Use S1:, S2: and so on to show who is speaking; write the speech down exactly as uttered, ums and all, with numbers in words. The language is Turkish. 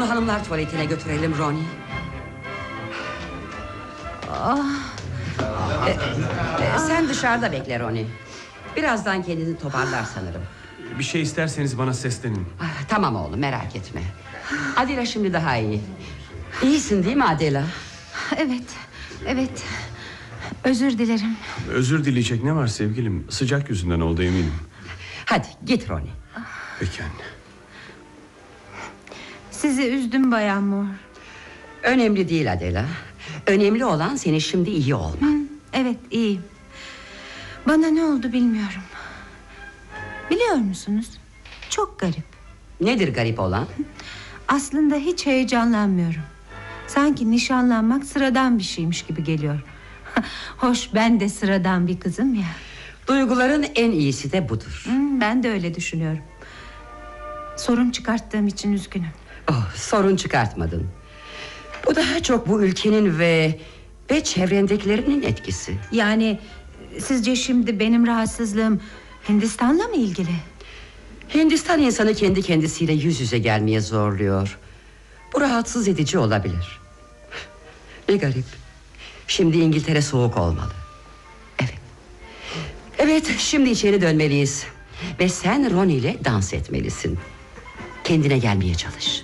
S1: Onu hanımlar tuvaletine götürelim Ronnie. Oh. Ee, e, sen dışarıda bekle Ronnie. Birazdan kendini toparlar sanırım.
S2: Bir şey isterseniz bana seslenin.
S1: Ah, tamam oğlum, merak etme. Adela şimdi daha iyi. İyisin değil mi Adela?
S3: Evet, evet. Özür dilerim.
S2: Özür dileyecek ne var sevgilim? Sıcak yüzünden oldu eminim.
S1: Hadi git Ronnie.
S2: Peki anne.
S3: Sizi üzdüm Bayan Moore.
S1: Önemli değil Adela. Önemli olan senin şimdi iyi olman.
S3: Hı, evet, iyiyim. Bana ne oldu bilmiyorum. Biliyor musunuz? Çok garip.
S1: Nedir garip olan?
S3: Aslında hiç heyecanlanmıyorum. Sanki nişanlanmak sıradan bir şeymiş gibi geliyor. Hoş, ben de sıradan bir kızım ya.
S1: Duyguların en iyisi de budur.
S3: Hı, ben de öyle düşünüyorum. Sorun çıkarttığım için üzgünüm.
S1: Oh, sorun çıkartmadın. Bu daha çok bu ülkenin ve ve çevrendekilerinin etkisi.
S3: Yani sizce şimdi benim rahatsızlığım Hindistan'la mı ilgili?
S1: Hindistan insanı kendi kendisiyle yüz yüze gelmeye zorluyor. Bu rahatsız edici olabilir. Ne garip. Şimdi İngiltere soğuk olmalı. Evet. Evet, şimdi içeri dönmeliyiz. Ve sen Ronnie ile dans etmelisin. Kendine gelmeye çalış.